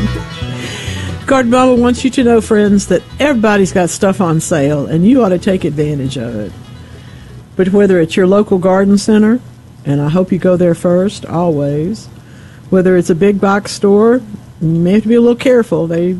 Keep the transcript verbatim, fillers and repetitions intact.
Garden Mama wants you to know, friends, that everybody's got stuff on sale, and you ought to take advantage of it. But whether it's your local garden center, and I hope you go there first, always, whether it's a big box store, you may have to be a little careful. They